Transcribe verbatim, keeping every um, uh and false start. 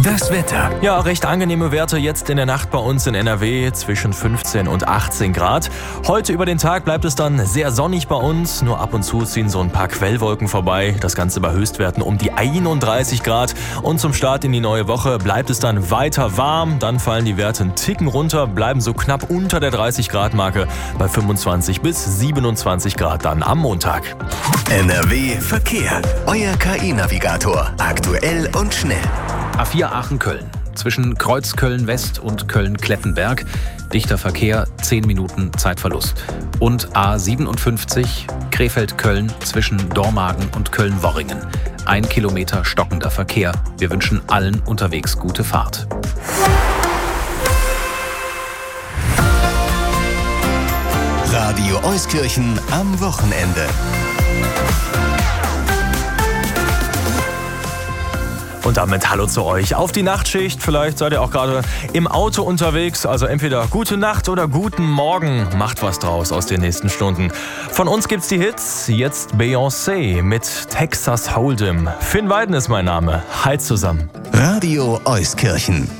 Das Wetter. Ja, recht angenehme Werte jetzt in der Nacht bei uns in N R W zwischen fünfzehn und achtzehn Grad. Heute über den Tag bleibt es dann sehr sonnig bei uns. Nur ab und zu ziehen so ein paar Quellwolken vorbei. Das Ganze bei Höchstwerten um die einunddreißig Grad. Und zum Start in die neue Woche bleibt es dann weiter warm. Dann fallen die Werte einen Ticken runter, bleiben so knapp unter der dreißig Grad Marke bei fünfundzwanzig bis siebenundzwanzig Grad dann am Montag. N R W Verkehr. Euer K I-Navigator. Aktuell und schnell. A vier Aachen-Köln. Zwischen Kreuz Köln-West und Köln-Klettenberg. Dichter Verkehr, zehn Minuten Zeitverlust. Und A siebenundfünfzig Krefeld-Köln zwischen Dormagen und Köln-Worringen. Ein Kilometer stockender Verkehr. Wir wünschen allen unterwegs gute Fahrt. Radio Euskirchen am Wochenende. Und damit hallo zu euch auf die Nachtschicht. Vielleicht seid ihr auch gerade im Auto unterwegs. Also entweder gute Nacht oder guten Morgen. Macht was draus aus den nächsten Stunden. Von uns gibt's die Hits. Jetzt Beyoncé mit Texas Hold'em. Finn Weiden ist mein Name. Hi zusammen. Radio Euskirchen.